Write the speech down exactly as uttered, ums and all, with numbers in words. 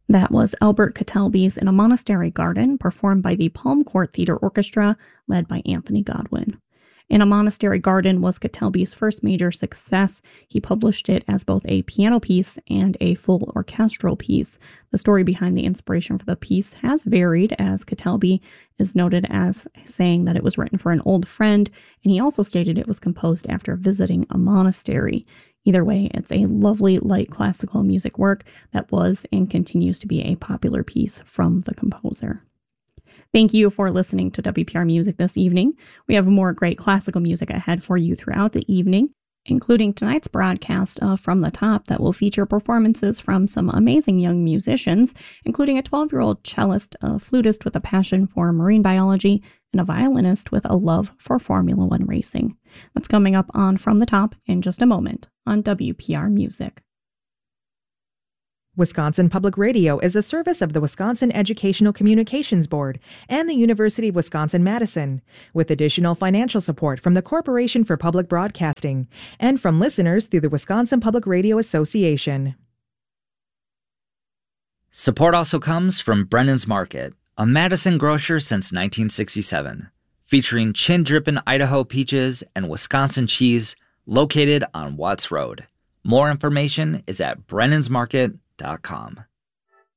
That was Albert Catalby's In a Monastery Garden, performed by the Palm Court Theater Orchestra, led by Anthony Godwin. In a Monastery Garden was Catalby's first major success. He published it as both a piano piece and a full orchestral piece. The story behind the inspiration for the piece has varied, as Catalby is noted as saying that it was written for an old friend, and he also stated it was composed after visiting a monastery. Either way, it's a lovely, light classical music work that was and continues to be a popular piece from the composer. Thank you for listening to W P R Music this evening. We have more great classical music ahead for you throughout the evening, including tonight's broadcast of From the Top that will feature performances from some amazing young musicians, including a twelve-year-old cellist, a flutist with a passion for marine biology, and a violinist with a love for Formula One racing. That's coming up on From the Top in just a moment on W P R Music. Wisconsin Public Radio is a service of the Wisconsin Educational Communications Board and the University of Wisconsin-Madison, with additional financial support from the Corporation for Public Broadcasting and from listeners through the Wisconsin Public Radio Association. Support also comes from Brennan's Market, a Madison grocer since nineteen sixty-seven, featuring chin-drippin' Idaho peaches and Wisconsin cheese, located on Watts Road. More information is at brennans market dot com.